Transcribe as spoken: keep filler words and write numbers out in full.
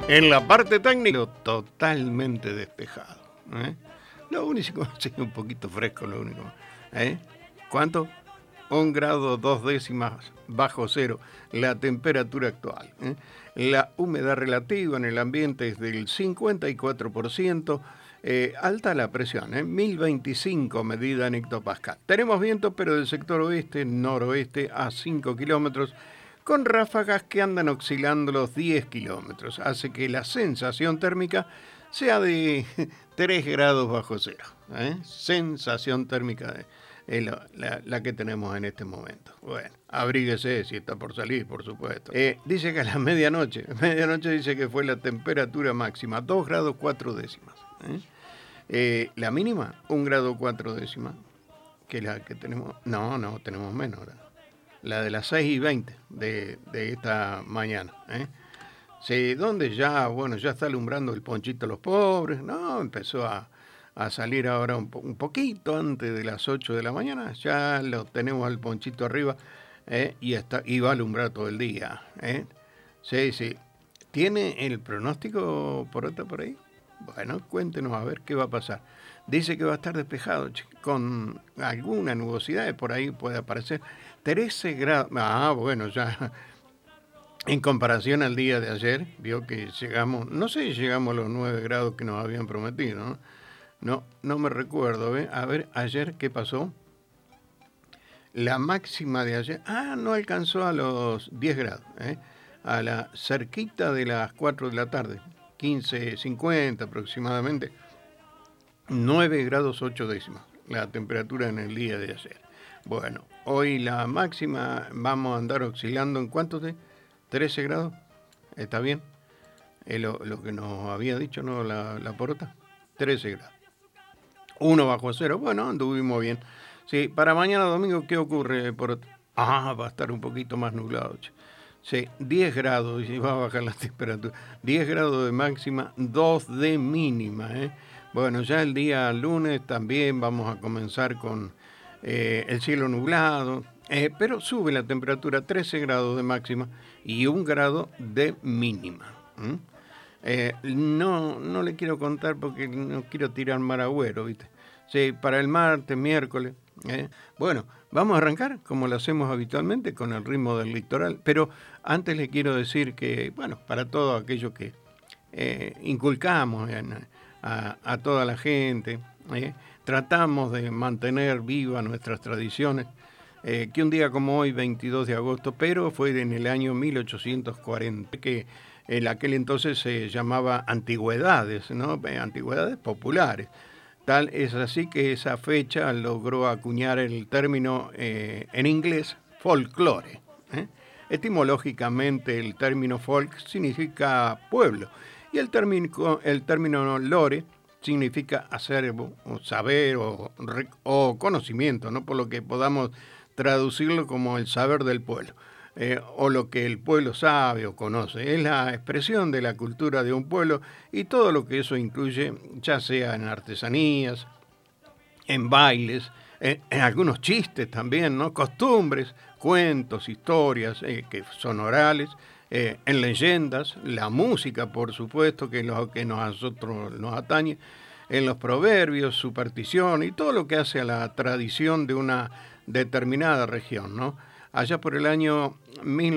En la parte técnica, totalmente despejado. ¿eh? Lo único, sí, un poquito fresco, lo único. ¿eh? ¿Cuánto? Un grado dos décimas bajo cero, la temperatura actual. ¿eh? La humedad relativa en el ambiente es del cincuenta y cuatro por ciento. Eh, alta la presión, ¿eh? mil veinticinco medida en hectopascal. Tenemos viento, pero del sector oeste, noroeste, a cinco kilómetros, con ráfagas que andan oscilando los diez kilómetros. Hace que la sensación térmica sea de tres grados bajo cero. ¿eh? Sensación térmica de, eh, la, la, la que tenemos en este momento. Bueno, abríguese si está por salir, por supuesto. Eh, dice que a la medianoche, medianoche dice que fue la temperatura máxima, dos grados cuatro décimas. ¿eh? Eh, la mínima, un grado cuatro décimas, que es la que tenemos. No, no, tenemos menos ahora. La de las seis y veinte de, de esta mañana. ¿eh? Sí, donde ya, bueno, ya está alumbrando el ponchito a los pobres, ¿no? Empezó a, a salir ahora un, po, un poquito antes de las ocho de la mañana, ya lo tenemos al ponchito arriba ¿eh? y, está, y va a alumbrar todo el día. ¿eh? Sí, sí. ¿Tiene el pronóstico por otra por ahí? Bueno, cuéntenos a ver qué va a pasar. Dice que va a estar despejado, con alguna nubosidad, por ahí puede aparecer. trece grados. Ah, bueno, ya. En comparación al día de ayer, vio que llegamos, no sé si llegamos a los nueve grados que nos habían prometido, ¿no? No, no me recuerdo, ¿eh? A ver, ayer, ¿qué pasó? La máxima de ayer, ah, no alcanzó a los diez grados, ¿eh? A la cerquita de las cuatro de la tarde, quince cincuenta aproximadamente, nueve grados ocho décimas, la temperatura en el día de ayer. Bueno, hoy la máxima vamos a andar oscilando en cuántos de trece grados, ¿está bien? Es lo, lo que nos había dicho, ¿no? La, la porota, trece grados. Uno bajo cero, bueno, anduvimos bien. Sí, para mañana domingo, ¿qué ocurre, porota? Ah, va a estar un poquito más nublado. Che. Sí, diez grados y va a bajar la temperatura. diez grados de máxima, dos de mínima, ¿eh? Bueno, ya el día lunes también vamos a comenzar con eh, el cielo nublado, eh, pero sube la temperatura, trece grados de máxima y un grado de mínima. ¿Mm? Eh, no, no le quiero contar porque no quiero tirar mar agüero, ¿viste? Sí, para el martes, miércoles. ¿eh? Bueno, vamos a arrancar como lo hacemos habitualmente con el ritmo del litoral, pero antes le quiero decir que, bueno, para todo aquello que eh, inculcamos en, a, a toda la gente, ¿eh? tratamos de mantener vivas nuestras tradiciones, eh, que un día como hoy, veintidós de agosto, pero fue en el año mil ochocientos cuarenta, que en aquel entonces se llamaba antigüedades, ¿no? Antigüedades populares. Tal es así que esa fecha logró acuñar el término eh, en inglés folclore. ¿eh? Etimológicamente el término folk significa pueblo y el término, el término lore significa acervo, o saber o, o conocimiento, ¿no? Por lo que podamos traducirlo como el saber del pueblo. Eh, o lo que el pueblo sabe o conoce. Es la expresión de la cultura de un pueblo y todo lo que eso incluye, ya sea en artesanías, en bailes, en, en algunos chistes también, ¿no? Costumbres, cuentos, historias eh, que son orales, eh, en leyendas, la música, por supuesto, que es lo que nos, a nosotros nos atañe, en los proverbios, superstición y todo lo que hace a la tradición de una determinada región, ¿no? Allá por el año mil